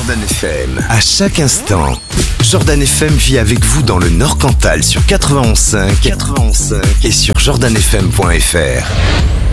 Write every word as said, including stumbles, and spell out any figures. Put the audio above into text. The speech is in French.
Jordan F M. À chaque instant, Jordan F M vit avec vous dans le Nord Cantal sur quatre-vingt-onze cinq et sur jordan f m point f r.